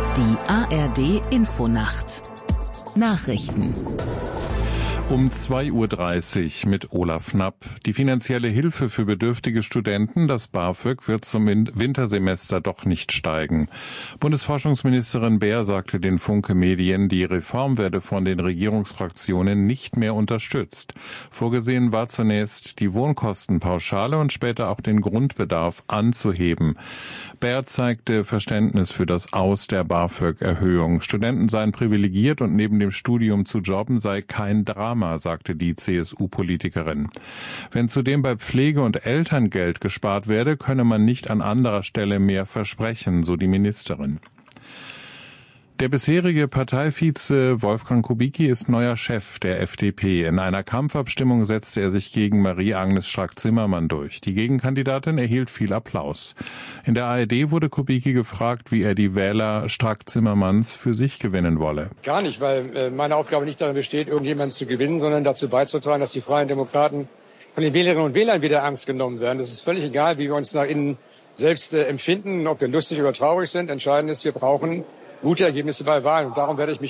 Die ARD Infonacht. Nachrichten. Um 2:30 Uhr mit Olaf Knapp. Die finanzielle Hilfe für bedürftige Studenten, das BAföG, wird zum Wintersemester doch nicht steigen. Bundesforschungsministerin Baer sagte den Funke Medien, die Reform werde von den Regierungsfraktionen nicht mehr unterstützt. Vorgesehen war zunächst die Wohnkostenpauschale und später auch den Grundbedarf anzuheben. Baer zeigte Verständnis für das Aus der BAföG-Erhöhung. Studenten seien privilegiert und neben dem Studium zu jobben sei kein Drama, sagte die CSU-Politikerin. Wenn zudem bei Pflege und Elterngeld gespart werde, könne man nicht an anderer Stelle mehr versprechen, so die Ministerin. Der bisherige Parteivize Wolfgang Kubicki ist neuer Chef der FDP. In einer Kampfabstimmung setzte er sich gegen Marie-Agnes Strack-Zimmermann durch. Die Gegenkandidatin erhielt viel Applaus. In der ARD wurde Kubicki gefragt, wie er die Wähler Strack-Zimmermanns für sich gewinnen wolle. Gar nicht, weil meine Aufgabe nicht darin besteht, irgendjemanden zu gewinnen, sondern dazu beizutragen, dass die Freien Demokraten von den Wählerinnen und Wählern wieder ernst genommen werden. Es ist völlig egal, wie wir uns nach innen selbst empfinden, ob wir lustig oder traurig sind. Entscheidend ist, wir brauchen gute Ergebnisse bei Wahlen. Und darum werde ich mich